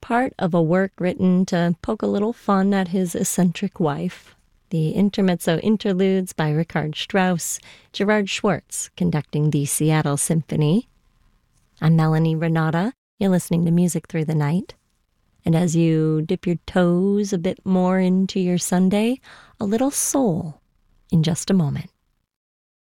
part of a work written to poke a little fun at his eccentric wife. The Intermezzo Interludes by Richard Strauss, Gerard Schwartz conducting the Seattle Symphony. I'm Melanie Renata. You're listening to Music Through the Night. And as you dip your toes a bit more into your Sunday, a little soul in just a moment.